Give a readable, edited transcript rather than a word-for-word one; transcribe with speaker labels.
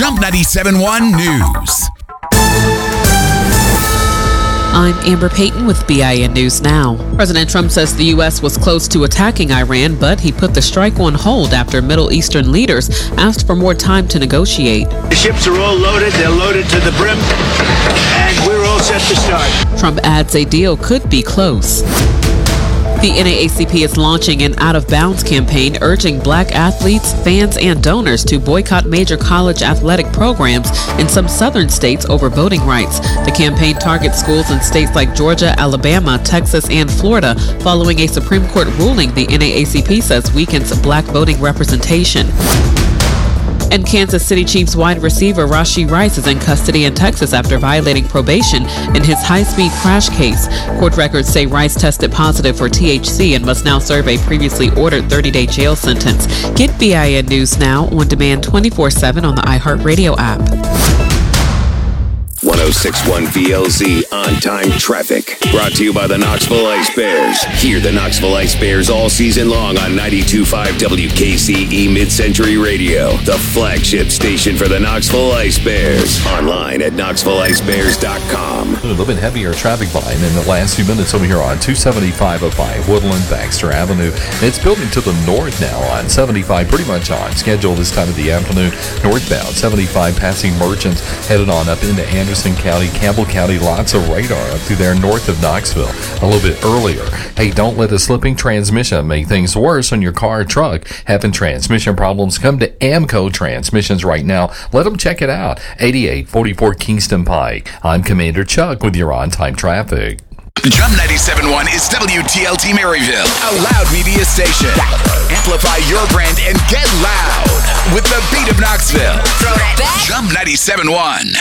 Speaker 1: Jump 97.1 News.
Speaker 2: I'm Amber Payton with BIN News Now. President Trump says the U.S. was close to attacking Iran, but he put the strike on hold after Middle Eastern leaders asked for more time to negotiate.
Speaker 3: The ships are all loaded. They're loaded to the brim, and we're all set to start.
Speaker 2: Trump adds a deal could be close. The NAACP is launching an out-of-bounds campaign urging black athletes, fans, and donors to boycott major college athletic programs in some southern states over voting rights. The campaign targets schools in states like Georgia, Alabama, Texas, and Florida following a Supreme Court ruling the NAACP says weakens black voting representation. And Kansas City Chiefs wide receiver Rashee Rice is in custody in Texas after violating probation in his high-speed crash case. Court records say Rice tested positive for THC and must now serve a previously ordered 30-day jail sentence. Get BIN News Now on demand 24/7 on the iHeartRadio app.
Speaker 4: 106.1 VLZ on-time traffic. Brought to you by the Knoxville Ice Bears. Hear the Knoxville Ice Bears all season long on 92.5 WKCE Mid-Century Radio, the flagship station for the Knoxville Ice Bears. Online at KnoxvilleIceBears.com.
Speaker 5: A little bit heavier traffic volume in the last few minutes over here on 27505 Woodland Baxter Avenue. It's building to the north now on 75, pretty much on schedule this time of the afternoon. Northbound 75 passing Merchants, headed on up into Anderson County, Campbell County, lots of radar up through there north of Knoxville a little bit earlier. Hey, don't let a slipping transmission make things worse on your car or truck. Having transmission problems, come to AMCO Transmissions right now. Let them check it out. 8844 Kingston Pike. I'm Commander Chuck with your on-time traffic.
Speaker 1: Jump 97.1 is WTLT Maryville, a loud media station. Amplify your brand and get loud with the beat of Knoxville. Jump 97.1.